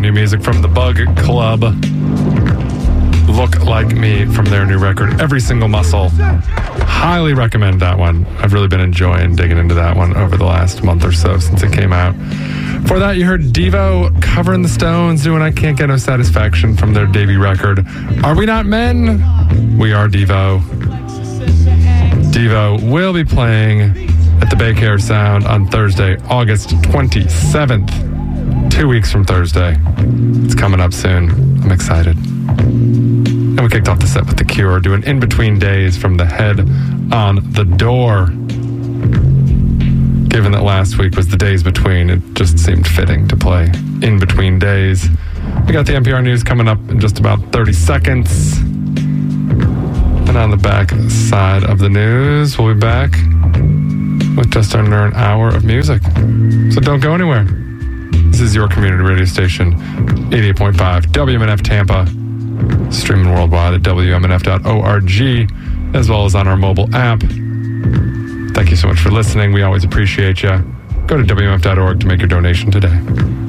new music from the Bug Club. Look Like Me from their new record, Every Single Muscle. Highly recommend that one. I've really been enjoying digging into that one over the last month or so since it came out. For that, you heard Devo covering the Stones, doing I Can't Get No Satisfaction from their debut record, Are We Not Men? We Are Devo. Devo will be playing at the Bay Care Sound on Thursday, August 27th. 2 weeks from Thursday. It's coming up soon. I'm excited. And we kicked off the set with The Cure, doing In Between Days from The Head on the Door. Given that last week was the days between, it just seemed fitting to play In Between Days. We got the NPR News coming up in just about 30 seconds. And on the back side of the news, we'll be back with just under an hour of music. So don't go anywhere. This is your community radio station, 88.5 WMNF Tampa, streaming worldwide at WMNF.org, as well as on our mobile app. Thank you so much for listening. We always appreciate you. Go to WMNF.org to make your donation today.